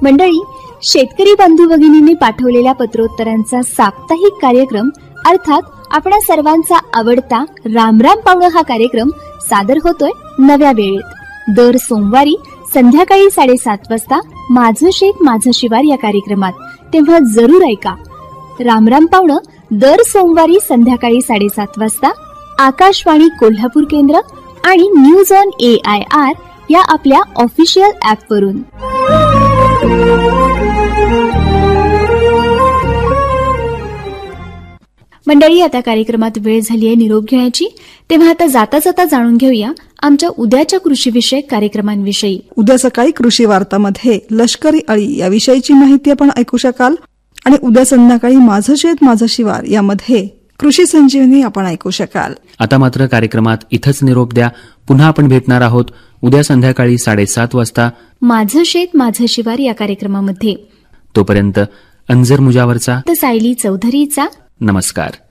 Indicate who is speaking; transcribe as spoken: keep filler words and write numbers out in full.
Speaker 1: मंडळी, शेतकरी बंधू भगिनींनी पाठवलेल्या पत्रोत्तरांचा साप्ताहिक कार्यक्रम अर्थात आपणा सर्वांचा आवडता रामराम पावणं हा कार्यक्रम सादर होतोय नव्या वेळेत दर सोमवारी संध्याकाळी साडेसात वाजता माझं शेत माझं शिवार या कार्यक्रमात. तेव्हा जरूर ऐका. रामराम पावणं दर सोमवारी संध्याकाळी साडेसात वाजता आकाशवाणी कोल्हापूर केंद्र आणि news on A I R या आपल्या ऑफिशियल ऍप वरून. मंडळी, आता कार्यक्रमात वेळ झाली आहे निरोप घेण्याची. तेव्हा आता जाता जाता जाणून घेऊया आमच्या उद्याच्या कृषीविषयक कार्यक्रमांविषयी.
Speaker 2: उद्या सकाळी कृषी वार्तामध्ये लष्करी अळी याविषयीची माहिती आपण ऐकू शकाल आणि उद्या संध्याकाळी माझं शेत माझं शिवार यामध्ये कृषी संजीवनी आपण ऐकू शकाल.
Speaker 3: आता मात्र कार्यक्रमात इथंच निरोप द्या. पुन्हा आपण भेटणार आहोत उद्या संध्याकाळी साडेसात वाजता
Speaker 1: माझं शेत माझं शिवार या कार्यक्रमामध्ये.
Speaker 3: तोपर्यंत अंजर मुजावरचा
Speaker 1: तर सायली चौधरीचा
Speaker 3: नमस्कार.